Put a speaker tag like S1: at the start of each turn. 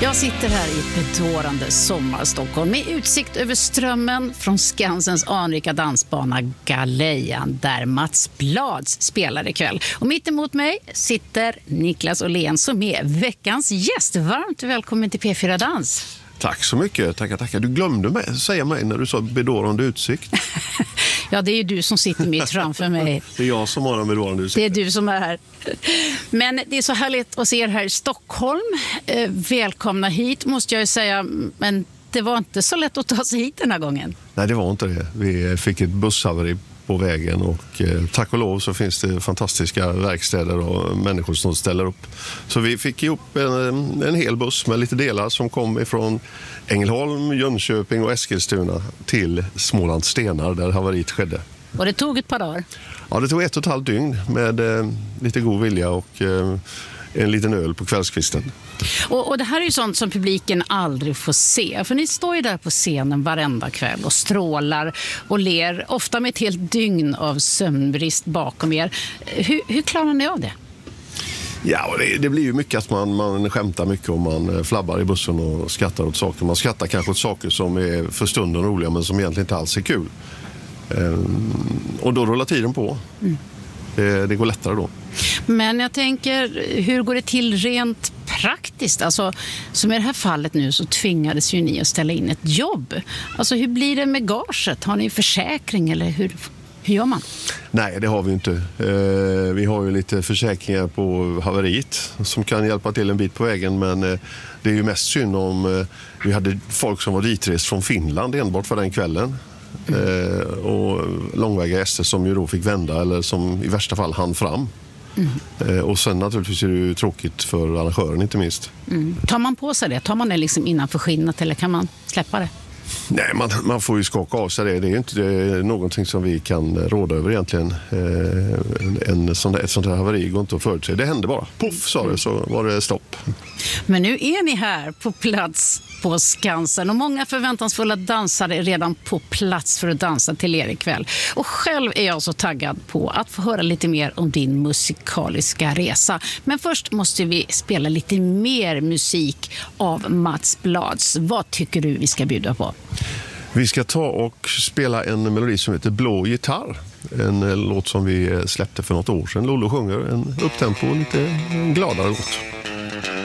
S1: Jag sitter här i ett bedårande sommarstockholm med utsikt över Strömmen från Skansens anrika dansbana Galejan där Mats Blads spelar ikväll. Och mitt emot mig sitter Niklas Åhlén som är veckans gäst. Varmt välkommen till P4 Dans.
S2: Tack så mycket, tackar. Du glömde säga mig när du sa bedårande utsikt.
S1: Ja, det är ju du som sitter mitt framför mig.
S2: Det är jag som har en bedårande utsikt.
S1: Det är du som är här. Men det är så härligt att se er här i Stockholm. Välkomna hit måste jag ju säga, men det var inte så lätt att ta sig hit den här gången.
S2: Nej, det var inte det. Vi fick ett busshaveri på vägen och tack och lov så finns det fantastiska verkstäder och människor som ställer upp. Så vi fick ihop en hel buss med lite delar som kom ifrån Ängelholm, Jönköping och Eskilstuna till Smålands Stenar där haveriet skedde.
S1: Och det tog ett par dagar?
S2: Ja, det tog 1,5 dygn med lite god vilja och en liten öl på kvällskvisten.
S1: Och det här är ju sånt som publiken aldrig får se. För ni står ju där på scenen varenda kväll och strålar och ler. Ofta med ett helt dygn av sömnbrist bakom er. Hur klarar ni av det?
S2: Ja, det blir ju mycket att man skämtar mycket och man flabbar i bussen och skrattar åt saker. Man skrattar kanske åt saker som är för stunden roliga men som egentligen inte alls är kul. Och då rullar tiden på. Det går lättare då. Men
S1: jag tänker, hur går det till rent praktiskt? Alltså, som i det här fallet nu så tvingades ju ni att ställa in ett jobb. Alltså, hur blir det med gaget? Har ni försäkring eller hur gör man? Nej, det har vi inte. Vi har ju lite försäkringar på haveriet som kan hjälpa till en bit på vägen, men det är ju mest synd om vi hade folk som var ditrest från Finland enbart för den kvällen. Och långväga gäster som ju då fick vända eller som i värsta fall hann fram. Och sen naturligtvis är det ju tråkigt för arrangören inte minst. Tar man på sig det? Tar man det liksom innanför skinnet eller kan man släppa det? Nej, man får ju skaka av sig det. Det är ju inte någonting som vi kan råda över egentligen. Ett sånt här haveri går inte att förutse. Det hände bara. Puff, sa det, så var det stopp. Men nu är ni här på plats på Skansen och många förväntansfulla dansare är redan på plats för att dansa till er ikväll. Och själv är jag så taggad på att få höra lite mer om din musikaliska resa. Men först måste vi spela lite mer musik av Mats Blads. Vad tycker du vi ska bjuda på? Vi ska ta och spela en melodi som heter Blå gitarr. En låt som vi släppte för något år sedan. Lollo sjunger en upptempo och lite gladare låt.